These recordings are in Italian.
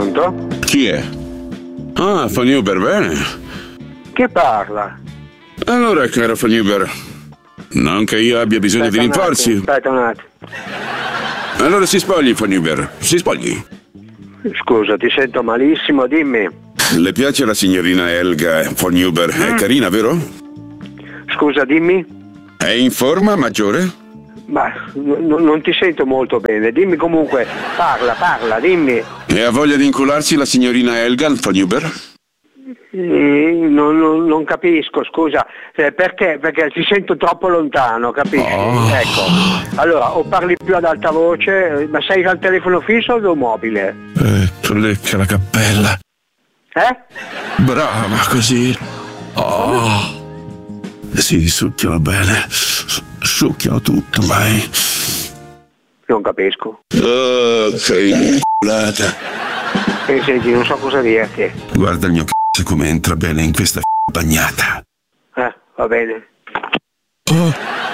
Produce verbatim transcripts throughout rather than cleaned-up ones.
Pronto? Chi è? Ah, Fagnuber, bene. Chi parla? Allora, caro Fagnuber, non che io abbia bisogno Aspetta di un attimo, rinforzi. Aspetta un attimo. Allora si spogli, Fagnuber, si spogli. Scusa, ti sento malissimo, dimmi. Le piace la signorina Helga Fagnuber? È carina, vero? Scusa, dimmi. È in forma, maggiore? Ma n- non ti sento molto bene, dimmi comunque, parla, parla, dimmi. E ha voglia di incularsi la signorina Helga Fagnuber? Mm, non, non- non capisco, scusa, eh, perché? Perché ti sento troppo lontano, capisci? Oh. Ecco, allora, o parli più ad alta voce, ma sei al telefono fisso o mobile? Eh, tu lecca la cappella. Eh? Brava, così. Oh. Sì, succhialo bene. Succhialo tutto, vai. Non capisco. Oh, sei inculata. E senti, non so cosa dirti. Guarda il mio c***o come entra bene in questa f***a bagnata. Eh, va bene. Oh.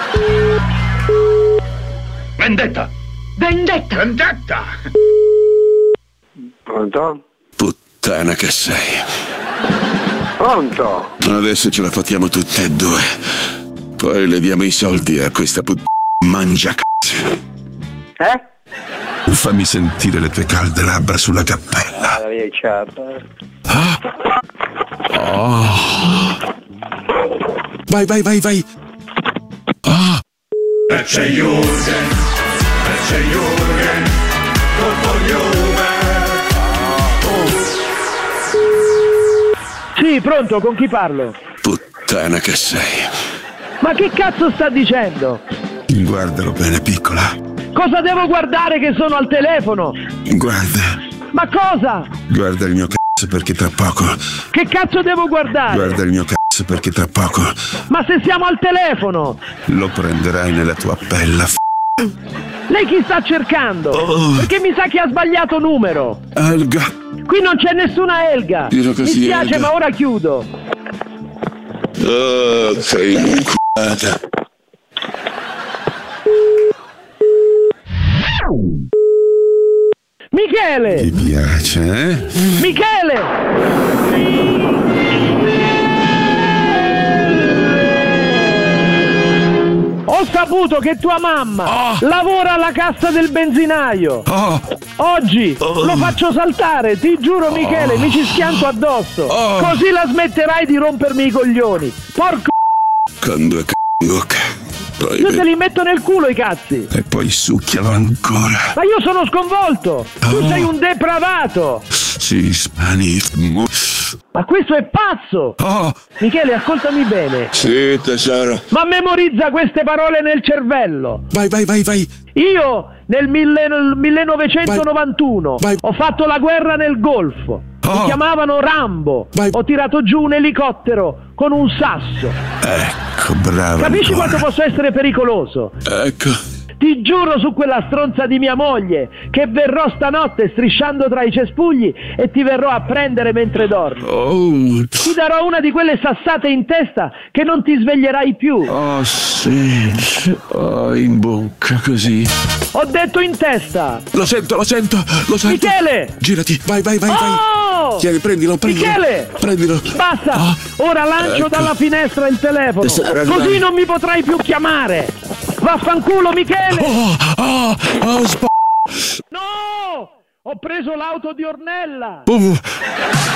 Vendetta! Vendetta! Vendetta! Pronto? Puttana che sei. Pronto? Adesso ce la fattiamo tutte e due. Poi le diamo i soldi a questa put... mangia c***o. Eh? Fammi sentire le tue calde labbra sulla cappella. La mia ciapa. Ah. Oh. Vai, vai, vai, vai. Ah. E c'è Jürgen, e c'è Jürgen, con Juve. Sì, pronto, con chi parlo? Puttana che sei. Ma che cazzo sta dicendo? Guardalo bene, piccola. Cosa devo guardare che sono al telefono? Guarda. Ma cosa? Guarda il mio c***o perché tra poco. Che cazzo devo guardare? Guarda il mio c***o perché tra poco Ma se siamo al telefono? lo prenderai nella tua pella f***. Lei chi sta cercando? Oh. Perché mi sa che ha sbagliato numero. Helga. Qui non c'è nessuna Elga. Dirò così, Mi spiace, Elga. ma ora chiudo. Oh, sei inculata. Michele! Ti piace, eh? Michele! Ho saputo che tua mamma Oh. lavora alla cassa del benzinaio. Oh. Oggi Oh. lo faccio saltare, ti giuro Michele, mi ci schianto addosso. Oh. Così la smetterai di rompermi i coglioni. Porco, Con due c***o in bocca. Poi io te vedi- li metto nel culo i cazzi. E poi succhialo ancora. Ma io sono sconvolto. Tu Oh. sei un depravato. Sì, spani. Ma questo è pazzo. Oh. Michele, ascoltami bene. Sì, tesoro. Ma memorizza queste parole nel cervello. Vai, vai, vai, vai. Io nel mille- millenovecentonovantuno Vai. Vai. ho fatto la guerra nel Golfo. Mi Oh. chiamavano Rambo. Vai. Ho tirato giù un elicottero con un sasso. Ecco, bravo. Capisci ancora. quanto posso essere pericoloso? Ecco. Ti giuro su quella stronza di mia moglie che verrò stanotte strisciando tra i cespugli e ti verrò a prendere mentre dormi. Oh. Ti darò una di quelle sassate in testa che non ti sveglierai più. Oh, sì. Oh, in bocca, così. Ho detto in testa. Lo sento, lo sento, lo sento. Michele! Girati, vai, vai, vai, vai. Oh! Tieni, prendilo, prendilo. Michele! Prendilo. Basta! Ah. Ora lancio Ecco. dalla finestra il telefono. Adesso- Così non mi potrai più chiamare. Vaffanculo, Michele! Oh, oh, oh, sp- No! Ho preso l'auto di Ornella! Uh.